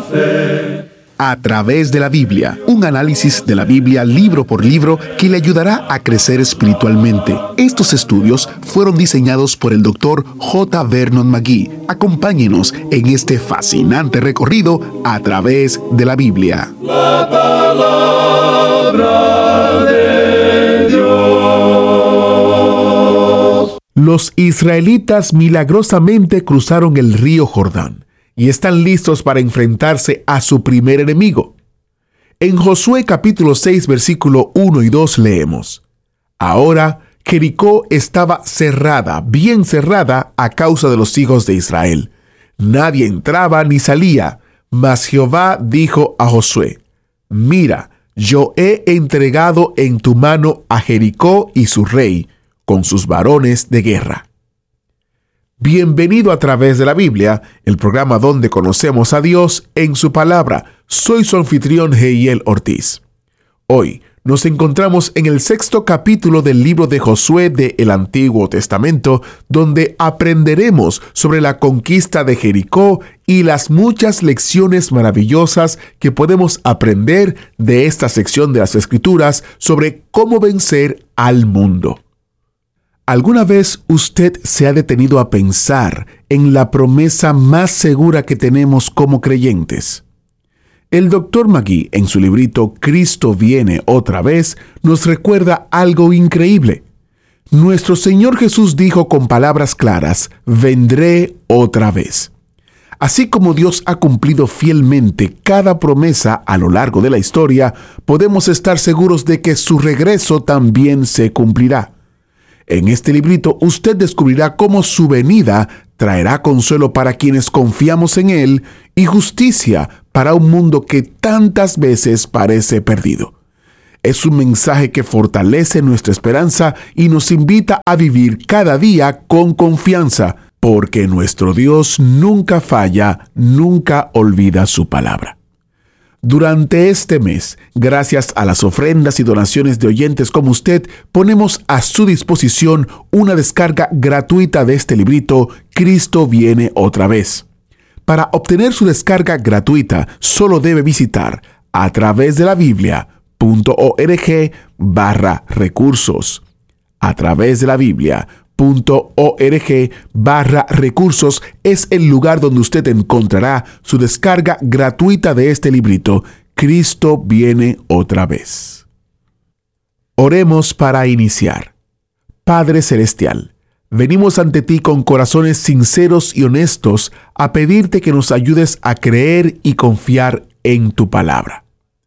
fe. A través de la Biblia, un análisis de la Biblia libro por libro que le ayudará a crecer espiritualmente. Estos estudios fueron diseñados por el Dr. J. Vernon McGee. Acompáñenos en este fascinante recorrido a través de la Biblia. La palabra de Dios. Los israelitas milagrosamente cruzaron el río Jordán y están listos para enfrentarse a su primer enemigo. En Josué capítulo 6, versículo 1 y 2 leemos: Ahora Jericó estaba cerrada, bien cerrada, a causa de los hijos de Israel. Nadie entraba ni salía, mas Jehová dijo a Josué: Mira, yo he entregado en tu mano a Jericó y su rey, con sus varones de guerra. Bienvenido a través de la Biblia, el programa donde conocemos a Dios en su palabra. Soy su anfitrión Heiel Ortiz. Hoy nos encontramos en el 6º capítulo del libro de Josué del Antiguo Testamento, donde aprenderemos sobre la conquista de Jericó y las muchas lecciones maravillosas que podemos aprender de esta sección de las Escrituras sobre cómo vencer al mundo. ¿Alguna vez usted se ha detenido a pensar en la promesa más segura que tenemos como creyentes? El Dr. McGee, en su librito Cristo viene otra vez, nos recuerda algo increíble. Nuestro Señor Jesús dijo con palabras claras: vendré otra vez. Así como Dios ha cumplido fielmente cada promesa a lo largo de la historia, podemos estar seguros de que su regreso también se cumplirá. En este librito usted descubrirá cómo su venida traerá consuelo para quienes confiamos en Él y justicia para un mundo que tantas veces parece perdido. Es un mensaje que fortalece nuestra esperanza y nos invita a vivir cada día con confianza, porque nuestro Dios nunca falla, nunca olvida su palabra. Durante este mes, gracias a las ofrendas y donaciones de oyentes como usted, ponemos a su disposición una descarga gratuita de este librito, Cristo viene otra vez. Para obtener su descarga gratuita, solo debe visitar a través de la Biblia.org/recursos. A través de la Biblia.org/recursos es el lugar donde usted encontrará su descarga gratuita de este librito, Cristo viene otra vez. Oremos para iniciar. Padre Celestial, venimos ante ti con corazones sinceros y honestos a pedirte que nos ayudes a creer y confiar en tu palabra.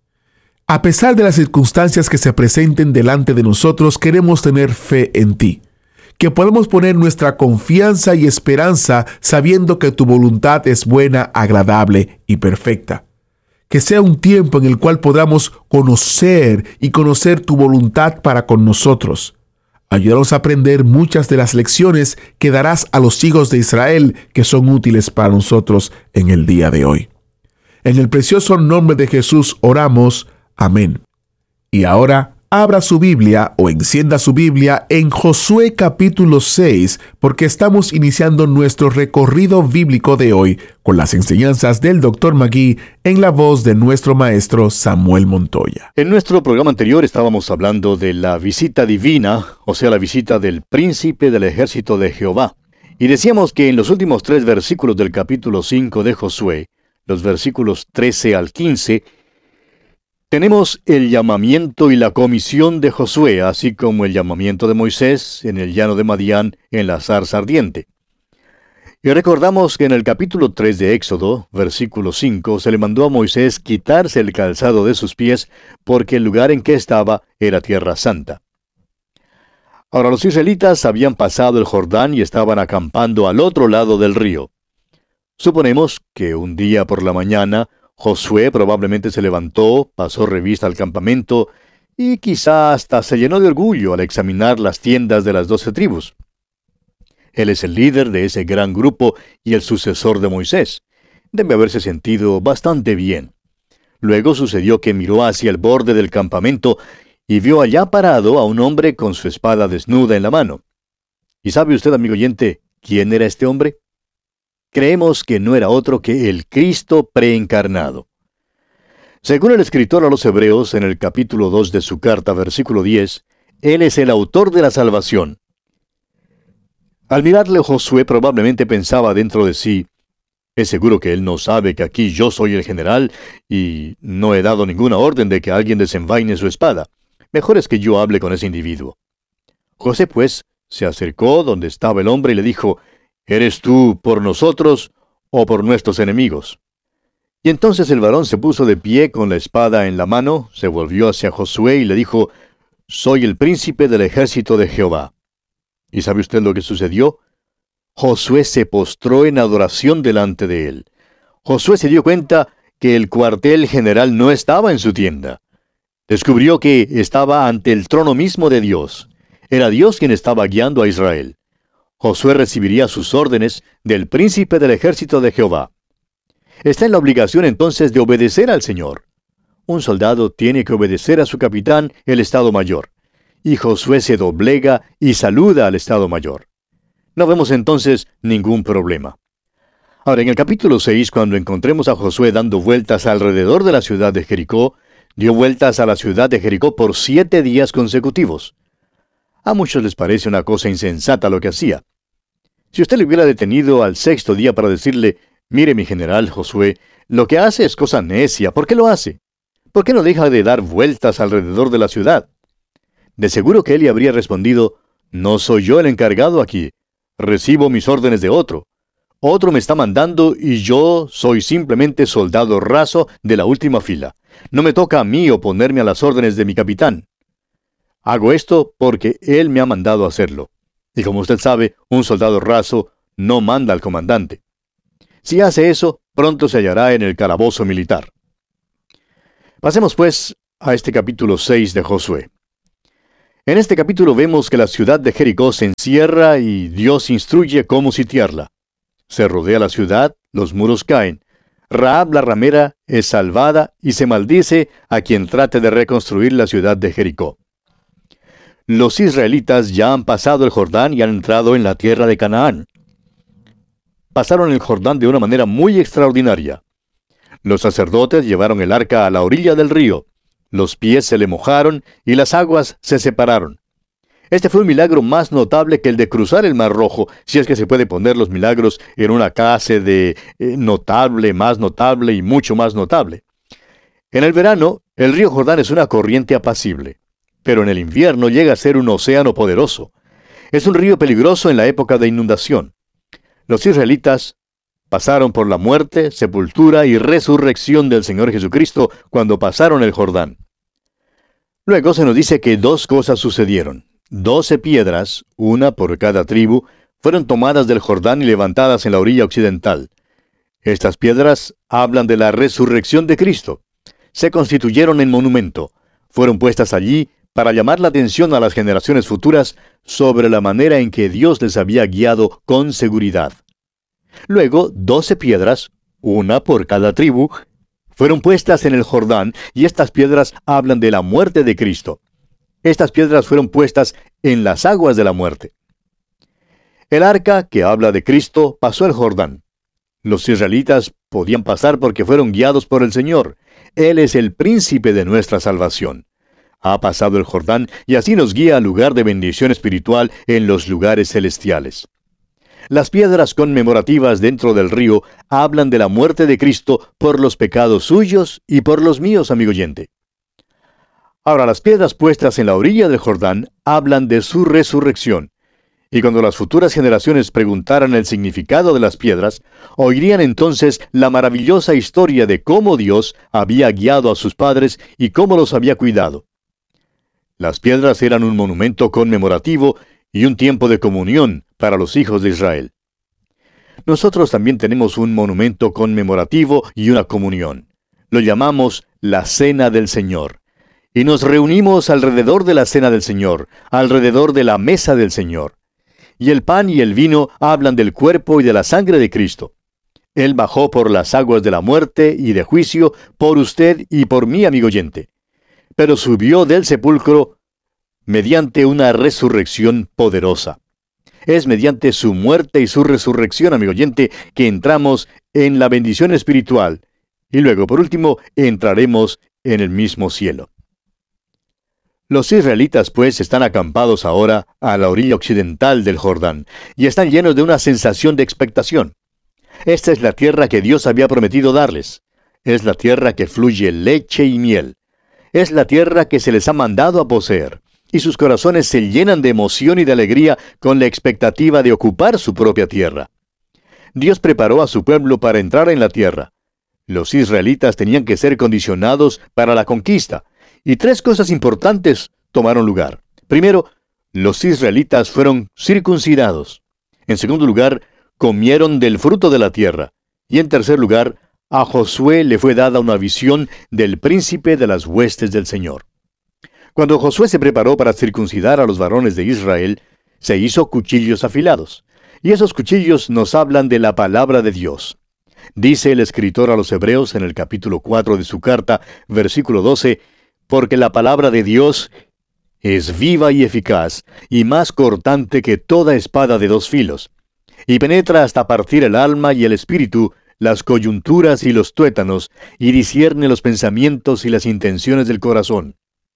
A pesar de las circunstancias que se presenten delante de nosotros, queremos tener fe en ti. Que podemos poner nuestra confianza y esperanza sabiendo que tu voluntad es buena, agradable y perfecta. Que sea un tiempo en el cual podamos conocer tu voluntad para con nosotros. Ayúdanos a aprender muchas de las lecciones que darás a los hijos de Israel que son útiles para nosotros en el día de hoy. En el precioso nombre de Jesús oramos. Amén. Y ahora, abra su Biblia o encienda su Biblia en Josué capítulo 6, porque estamos iniciando nuestro recorrido bíblico de hoy con las enseñanzas del Dr. McGee en la voz de nuestro maestro Samuel Montoya. En nuestro programa anterior estábamos hablando de la visita divina, o sea, la visita del príncipe del ejército de Jehová. Y decíamos que en los últimos 3 versículos del capítulo 5 de Josué, los versículos 13 al 15, tenemos el llamamiento y la comisión de Josué, así como el llamamiento de Moisés en el llano de Madián en la zarza ardiente. Y recordamos que en el capítulo 3 de Éxodo, versículo 5, se le mandó a Moisés quitarse el calzado de sus pies, porque el lugar en que estaba era tierra santa. Ahora los israelitas habían pasado el Jordán y estaban acampando al otro lado del río. Suponemos que un día por la mañana, Josué probablemente se levantó, pasó revista al campamento y quizá hasta se llenó de orgullo al examinar las tiendas de las 12 tribus. Él es el líder de ese gran grupo y el sucesor de Moisés. Debe haberse sentido bastante bien. Luego sucedió que miró hacia el borde del campamento y vio allá parado a un hombre con su espada desnuda en la mano. ¿Y sabe usted, amigo oyente, quién era este hombre? creemos que no era otro que el Cristo preencarnado. Según el escritor a los Hebreos, en el capítulo 2 de su carta, versículo 10, Él es el autor de la salvación. Al mirarle, Josué probablemente pensaba dentro de sí, es seguro que él no sabe que aquí yo soy el general y no he dado ninguna orden de que alguien desenvaine su espada. Mejor es que yo hable con ese individuo. José, pues, se acercó donde estaba el hombre y le dijo, ¿eres tú por nosotros o por nuestros enemigos? Y entonces el varón se puso de pie con la espada en la mano, se volvió hacia Josué y le dijo, soy el príncipe del ejército de Jehová. ¿Y sabe usted lo que sucedió? Josué se postró en adoración delante de él. Josué se dio cuenta que el cuartel general no estaba en su tienda. Descubrió que estaba ante el trono mismo de Dios. Era Dios quien estaba guiando a Israel. Josué recibiría sus órdenes del príncipe del ejército de Jehová. Está en la obligación entonces de obedecer al Señor. Un soldado tiene que obedecer a su capitán, el Estado Mayor. Y Josué se doblega y saluda al Estado Mayor. No vemos entonces ningún problema. Ahora, en el capítulo 6, cuando encontremos a Josué dando vueltas alrededor de la ciudad de Jericó, dio vueltas a la ciudad de Jericó por 7 días consecutivos. A muchos les parece una cosa insensata lo que hacía. Si usted le hubiera detenido al 6º día para decirle, mire mi general Josué, lo que hace es cosa necia, ¿por qué lo hace? ¿Por qué no deja de dar vueltas alrededor de la ciudad? De seguro que él le habría respondido, no soy yo el encargado aquí. Recibo mis órdenes de otro. Otro me está mandando y yo soy simplemente soldado raso de la última fila. No me toca a mí oponerme a las órdenes de mi capitán. Hago esto porque él me ha mandado a hacerlo. Y como usted sabe, un soldado raso no manda al comandante. Si hace eso, pronto se hallará en el calabozo militar. Pasemos pues a este capítulo 6 de Josué. En este capítulo vemos que la ciudad de Jericó se encierra y Dios instruye cómo sitiarla. Se rodea la ciudad, los muros caen. Rahab la ramera es salvada y se maldice a quien trate de reconstruir la ciudad de Jericó. Los israelitas ya han pasado el Jordán y han entrado en la tierra de Canaán. Pasaron el Jordán de una manera muy extraordinaria. Los sacerdotes llevaron el arca a la orilla del río. Los pies se le mojaron y las aguas se separaron. Este fue un milagro más notable que el de cruzar el Mar Rojo, si es que se puede poner los milagros en una clase de notable, más notable y mucho más notable. En el verano, el río Jordán es una corriente apacible, pero en el invierno llega a ser un océano poderoso. Es un río peligroso en la época de inundación. Los israelitas pasaron por la muerte, sepultura y resurrección del Señor Jesucristo cuando pasaron el Jordán. Luego se nos dice que 2 cosas sucedieron. 12 piedras, una por cada tribu, fueron tomadas del Jordán y levantadas en la orilla occidental. Estas piedras hablan de la resurrección de Cristo. Se constituyeron en monumento. Fueron puestas allí para llamar la atención a las generaciones futuras sobre la manera en que Dios les había guiado con seguridad. Luego, 12 piedras, una por cada tribu, fueron puestas en el Jordán, y estas piedras hablan de la muerte de Cristo. Estas piedras fueron puestas en las aguas de la muerte. El arca, que habla de Cristo, pasó el Jordán. Los israelitas podían pasar porque fueron guiados por el Señor. Él es el príncipe de nuestra salvación. Ha pasado el Jordán y así nos guía al lugar de bendición espiritual en los lugares celestiales. Las piedras conmemorativas dentro del río hablan de la muerte de Cristo por los pecados suyos y por los míos, amigo oyente. Ahora, las piedras puestas en la orilla del Jordán hablan de su resurrección. Y cuando las futuras generaciones preguntaran el significado de las piedras, oirían entonces la maravillosa historia de cómo Dios había guiado a sus padres y cómo los había cuidado. Las piedras eran un monumento conmemorativo y un tiempo de comunión para los hijos de Israel. Nosotros también tenemos un monumento conmemorativo y una comunión. Lo llamamos la Cena del Señor. Y nos reunimos alrededor de la Cena del Señor, alrededor de la mesa del Señor. Y el pan y el vino hablan del cuerpo y de la sangre de Cristo. Él bajó por las aguas de la muerte y de juicio por usted y por mí, amigo oyente. Pero subió del sepulcro mediante una resurrección poderosa. Es mediante su muerte y su resurrección, amigo oyente, que entramos en la bendición espiritual. Y luego, por último, entraremos en el mismo cielo. Los israelitas, pues, están acampados ahora a la orilla occidental del Jordán, y están llenos de una sensación de expectación. Esta es la tierra que Dios había prometido darles. Es la tierra que fluye leche y miel. Es la tierra que se les ha mandado a poseer. Y sus corazones se llenan de emoción y de alegría con la expectativa de ocupar su propia tierra. Dios preparó a su pueblo para entrar en la tierra. Los israelitas tenían que ser condicionados para la conquista, y tres cosas importantes tomaron lugar. Primero, los israelitas fueron circuncidados. En segundo lugar, comieron del fruto de la tierra. Y en tercer lugar, a Josué le fue dada una visión del príncipe de las huestes del Señor. Cuando Josué se preparó para circuncidar a los varones de Israel, se hizo cuchillos afilados. Y esos cuchillos nos hablan de la palabra de Dios. Dice el escritor a los Hebreos en el capítulo 4 de su carta, versículo 12, porque la palabra de Dios es viva y eficaz, y más cortante que toda espada de dos filos, y penetra hasta partir el alma y el espíritu, las coyunturas y los tuétanos, y discierne los pensamientos y las intenciones del corazón.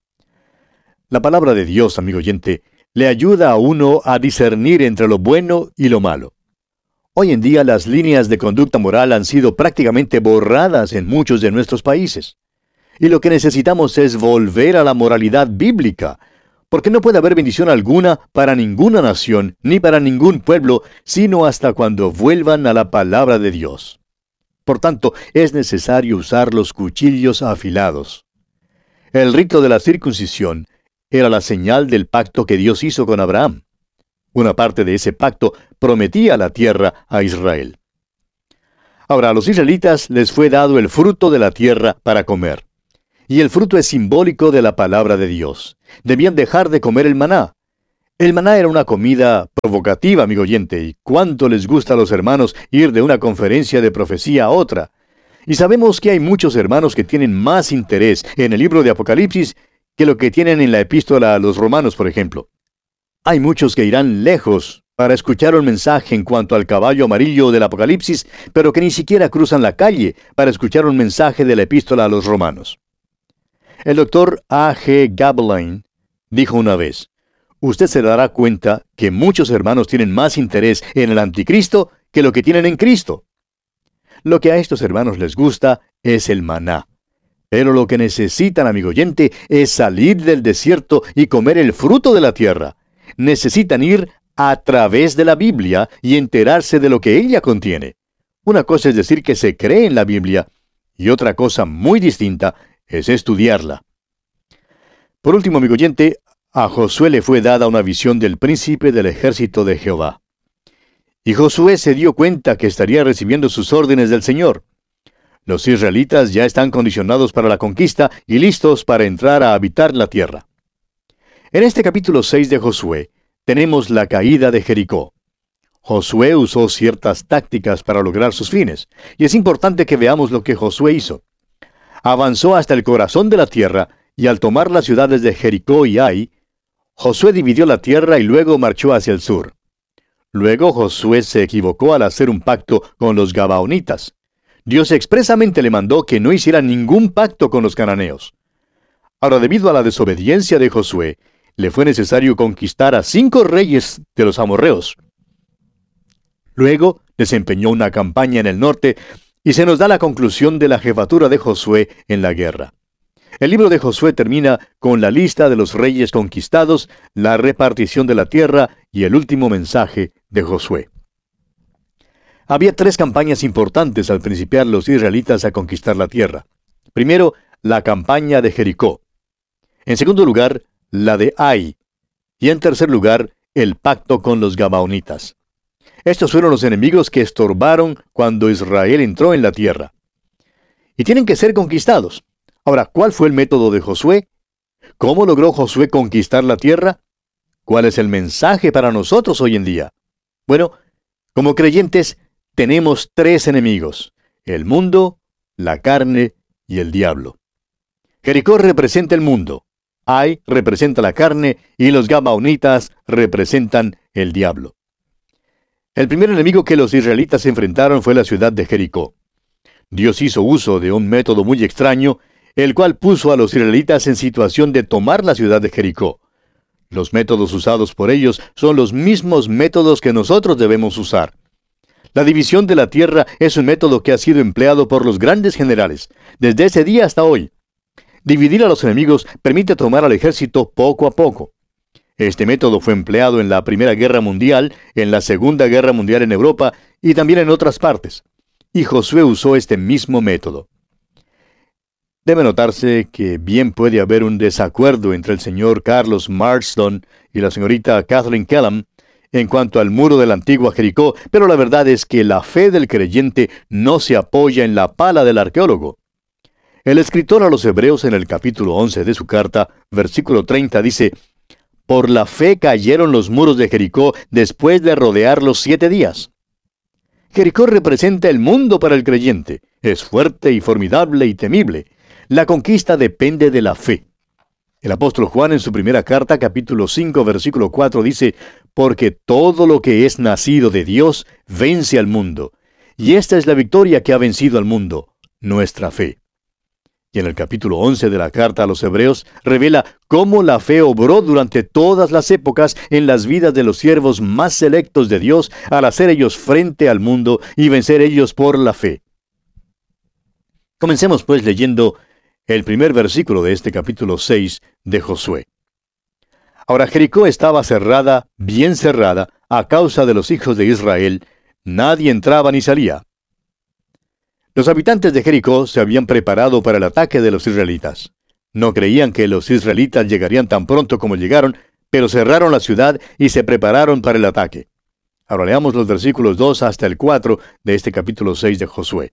La palabra de Dios, amigo oyente, le ayuda a uno a discernir entre lo bueno y lo malo. Hoy en día las líneas de conducta moral han sido prácticamente borradas en muchos de nuestros países. Y lo que necesitamos es volver a la moralidad bíblica, porque no puede haber bendición alguna para ninguna nación ni para ningún pueblo, sino hasta cuando vuelvan a la palabra de Dios. Por tanto, es necesario usar los cuchillos afilados. El rito de la circuncisión era la señal del pacto que Dios hizo con Abraham. Una parte de ese pacto prometía la tierra a Israel. Ahora, a los israelitas les fue dado el fruto de la tierra para comer. Y el fruto es simbólico de la palabra de Dios. Debían dejar de comer el maná. El maná era una comida provocativa, amigo oyente, y cuánto les gusta a los hermanos ir de una conferencia de profecía a otra. Y sabemos que hay muchos hermanos que tienen más interés en el libro de Apocalipsis que lo que tienen en la epístola a los romanos, por ejemplo. Hay muchos que irán lejos para escuchar un mensaje en cuanto al caballo amarillo del Apocalipsis, pero que ni siquiera cruzan la calle para escuchar un mensaje de la epístola a los romanos. El doctor A. G. Gaebelein dijo una vez, usted se dará cuenta que muchos hermanos tienen más interés en el anticristo que lo que tienen en Cristo. Lo que a estos hermanos les gusta es el maná. Pero lo que necesitan, amigo oyente, es salir del desierto y comer el fruto de la tierra. Necesitan ir a través de la Biblia y enterarse de lo que ella contiene. Una cosa es decir que se cree en la Biblia, y otra cosa muy distinta es estudiarla. Por último, amigo oyente, a Josué le fue dada una visión del príncipe del ejército de Jehová. Y Josué se dio cuenta que estaría recibiendo sus órdenes del Señor. Los israelitas ya están condicionados para la conquista y listos para entrar a habitar la tierra. En este capítulo 6 de Josué, tenemos la caída de Jericó. Josué usó ciertas tácticas para lograr sus fines, y es importante que veamos lo que Josué hizo. Avanzó hasta el corazón de la tierra, y al tomar las ciudades de Jericó y Ai, Josué dividió la tierra y luego marchó hacia el sur. Luego Josué se equivocó al hacer un pacto con los gabaonitas. Dios expresamente le mandó que no hiciera ningún pacto con los cananeos. Ahora, debido a la desobediencia de Josué, le fue necesario conquistar a 5 reyes de los amorreos. Luego desempeñó una campaña en el norte y se nos da la conclusión de la jefatura de Josué en la guerra. El libro de Josué termina con la lista de los reyes conquistados, la repartición de la tierra y el último mensaje de Josué. Había 3 campañas importantes al principiar los israelitas a conquistar la tierra. Primero, la campaña de Jericó. En segundo lugar, la de Ai. Y en tercer lugar, el pacto con los gabaonitas. Estos fueron los enemigos que estorbaron cuando Israel entró en la tierra. Y tienen que ser conquistados. Ahora, ¿cuál fue el método de Josué? ¿Cómo logró Josué conquistar la tierra? ¿Cuál es el mensaje para nosotros hoy en día? Bueno, como creyentes, tenemos 3 enemigos: el mundo, la carne y el diablo. Jericó representa el mundo, Ai representa la carne y los gabaonitas representan el diablo. El primer enemigo que los israelitas enfrentaron fue la ciudad de Jericó. Dios hizo uso de un método muy extraño, el cual puso a los israelitas en situación de tomar la ciudad de Jericó. Los métodos usados por ellos son los mismos métodos que nosotros debemos usar. La división de la tierra es un método que ha sido empleado por los grandes generales, desde ese día hasta hoy. Dividir a los enemigos permite tomar al ejército poco a poco. Este método fue empleado en la Primera Guerra Mundial, en la Segunda Guerra Mundial en Europa y también en otras partes. Y Josué usó este mismo método. Debe notarse que bien puede haber un desacuerdo entre el señor Carlos Marston y la señorita Kathleen Kellam en cuanto al muro de la antigua Jericó, pero la verdad es que la fe del creyente no se apoya en la pala del arqueólogo. El escritor a los Hebreos en el capítulo 11 de su carta, versículo 30, dice: «Por la fe cayeron los muros de Jericó después de rodearlos 7 días». Jericó representa el mundo para el creyente. Es fuerte y formidable y temible. La conquista depende de la fe. El apóstol Juan en su primera carta, capítulo 5, versículo 4, dice: «Porque todo lo que es nacido de Dios vence al mundo. Y esta es la victoria que ha vencido al mundo, nuestra fe». Y en el capítulo 11 de la carta a los Hebreos revela cómo la fe obró durante todas las épocas en las vidas de los siervos más selectos de Dios al hacer ellos frente al mundo y vencer ellos por la fe. Comencemos pues leyendo el primer versículo de este capítulo 6 de Josué. Ahora Jericó estaba cerrada, bien cerrada, a causa de los hijos de Israel. Nadie entraba ni salía. Los habitantes de Jericó se habían preparado para el ataque de los israelitas. No creían que los israelitas llegarían tan pronto como llegaron, pero cerraron la ciudad y se prepararon para el ataque. Ahora leamos los versículos 2 hasta el 4 de este capítulo 6 de Josué.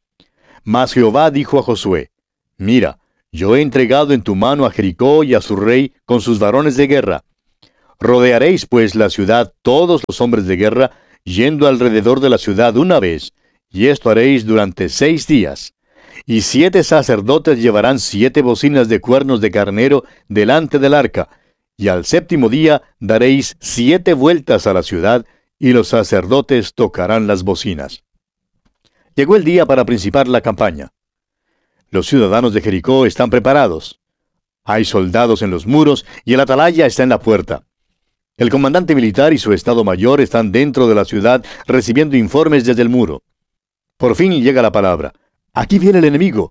Mas Jehová dijo a Josué: «Mira, yo he entregado en tu mano a Jericó y a su rey con sus varones de guerra. Rodearéis pues la ciudad todos los hombres de guerra, yendo alrededor de la ciudad una vez, y esto haréis durante 6 días. Y 7 sacerdotes llevarán 7 bocinas de cuernos de carnero delante del arca, y al 7º día daréis 7 vueltas a la ciudad, y los sacerdotes tocarán las bocinas». Llegó el día para principar la campaña. Los ciudadanos de Jericó están preparados. Hay soldados en los muros y el atalaya está en la puerta. El comandante militar y su estado mayor están dentro de la ciudad recibiendo informes desde el muro. Por fin llega la palabra: «Aquí viene el enemigo».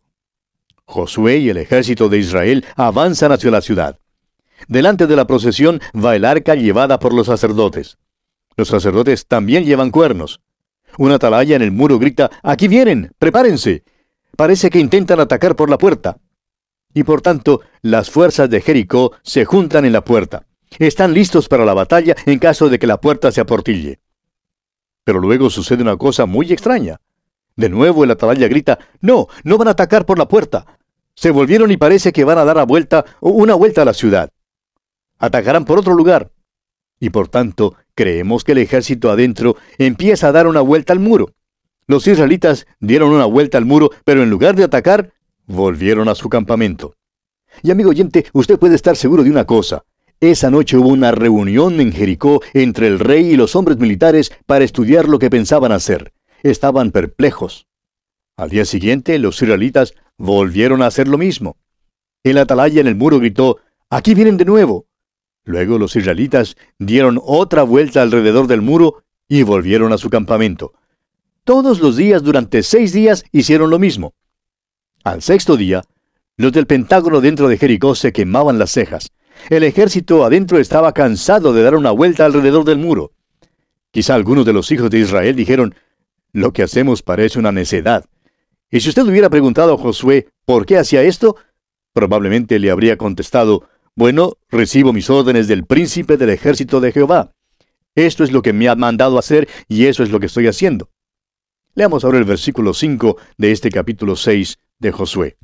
Josué y el ejército de Israel avanzan hacia la ciudad. Delante de la procesión va el arca llevada por los sacerdotes. Los sacerdotes también llevan cuernos. Una atalaya en el muro grita: «¡Aquí vienen! ¡Prepárense!». Parece que intentan atacar por la puerta. Y por tanto, las fuerzas de Jericó se juntan en la puerta. Están listos para la batalla en caso de que la puerta se aportille. Pero luego sucede una cosa muy extraña. De nuevo el atalaya grita: «No, no van a atacar por la puerta». Se volvieron y parece que van a dar una vuelta a la ciudad. Atacarán por otro lugar. Y por tanto, creemos que el ejército adentro empieza a dar una vuelta al muro. Los israelitas dieron una vuelta al muro, pero en lugar de atacar, volvieron a su campamento. Y amigo oyente, usted puede estar seguro de una cosa. Esa noche hubo una reunión en Jericó entre el rey y los hombres militares para estudiar lo que pensaban hacer. Estaban perplejos. Al día siguiente, los israelitas volvieron a hacer lo mismo. El atalaya en el muro gritó: «¡Aquí vienen de nuevo!». Luego los israelitas dieron otra vuelta alrededor del muro y volvieron a su campamento. Todos los días durante 6 días hicieron lo mismo. Al 6º día, los del Pentágono dentro de Jericó se quemaban las cejas. El ejército adentro estaba cansado de dar una vuelta alrededor del muro. Quizá algunos de los hijos de Israel dijeron: «Lo que hacemos parece una necedad». Y si usted hubiera preguntado a Josué por qué hacía esto, probablemente le habría contestado: «Bueno, recibo mis órdenes del príncipe del ejército de Jehová. Esto es lo que me ha mandado hacer y eso es lo que estoy haciendo». Leamos ahora el versículo 5 de este capítulo 6 de Josué.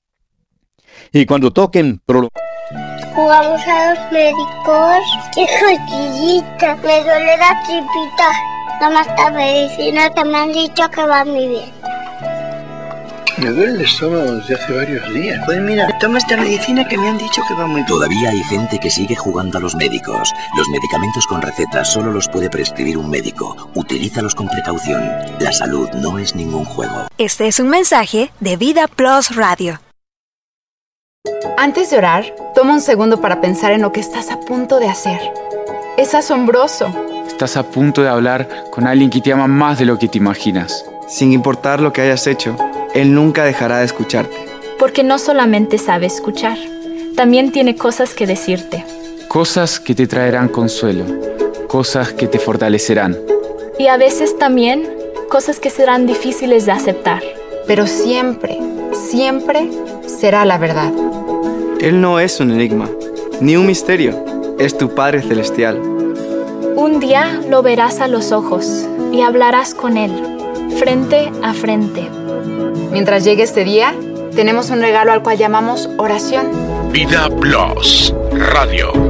Y cuando toquen jugamos a los médicos. ¡Qué cosquillita! Me duele la tripita. Toma esta medicina que me han dicho que va muy bien. Me duele el estómago desde hace varios días. Pues mira, toma esta medicina que me han dicho que va muy bien. Todavía hay gente que sigue jugando a los médicos. Los medicamentos con receta solo los puede prescribir un médico. Utilízalos con precaución. La salud no es ningún juego. Este es un mensaje de Vida Plus Radio. Antes de orar, toma un segundo para pensar en lo que estás a punto de hacer. Es asombroso. Estás a punto de hablar con alguien que te ama más de lo que te imaginas. Sin importar lo que hayas hecho, Él nunca dejará de escucharte. Porque no solamente sabe escuchar, también tiene cosas que decirte. Cosas que te traerán consuelo, cosas que te fortalecerán. Y a veces también cosas que serán difíciles de aceptar. Pero siempre, siempre será la verdad. Él no es un enigma, ni un misterio. Es tu Padre Celestial. Un día lo verás a los ojos y hablarás con Él, frente a frente. Mientras llegue este día, tenemos un regalo al cual llamamos oración. Vida Plus Radio.